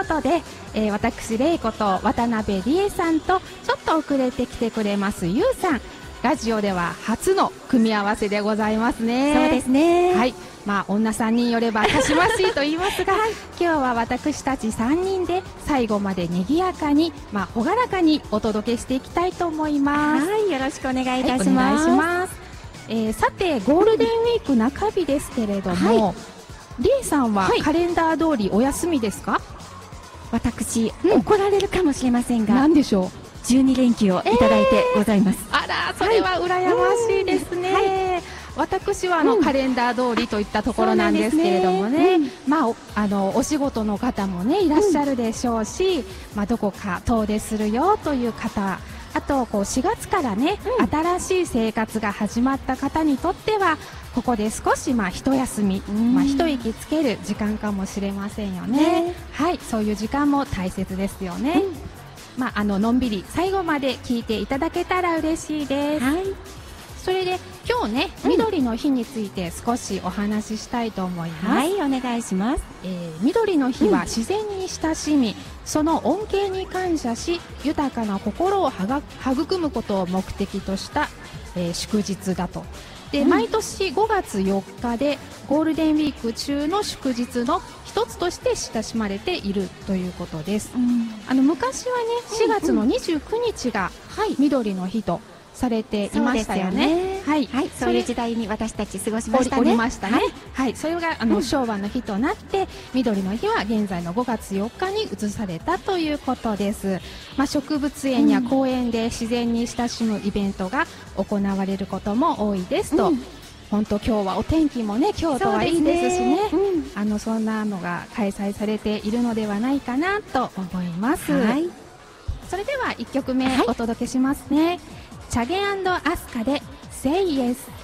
ことで、私玲子と渡辺理恵さんとちょっと遅れてきてくれますゆうさん、ラジオでは初の組み合わせでございますね。 そうですね。 はい、女3人よればかしましいと言いますが、今日は私たち3人で最後まで賑やかに、朗らかにお届けしていきたいと思います。 はい、よろしくお願いいたしお願います。 します。さてゴールデンウィーク中日ですけれども、りえさんはカレンダー通りお休みですか？ 私、怒られるかもしれませんが、 何でしょう。 12連休をいただいてございます。 あら、それは羨ましいですね。私はカレンダー通りといったところなんですけれどもね、お仕事の方もねいらっしゃるでしょうし、どこか遠出するよという方、あと4月からね、新しい生活が始まった方にとってはここで少し一休み、一息つける時間かもしれませんよね。はい、そういう時間も大切ですよね。のんびり最後まで聞いていただけたら嬉しいです。それで今日ね、緑の日について少しお話ししたいと思います。 はい、お願いします。 緑の日は自然に親しみ、その恩恵に感謝し、豊かな心を育むことを目的とした、祝日だと。で、毎年5月4日でゴールデンウィーク中の祝日の一つとして親しまれているということです。昔はね、4月の29日が緑の日とされていましたよね。 そういう時代に私たち過ごしましたね。 おりましたね。それが昭和の日となって、緑の日は現在の5月4日に移されたということです。植物園や公園で自然に親しむイベントが行われることも多いですと。本当今日はお天気もね、京都はいいですしね、そんなのが開催されているのではないかなと思います。それでは1曲目お届けしますね。チャゲ&アスカで Say Yes。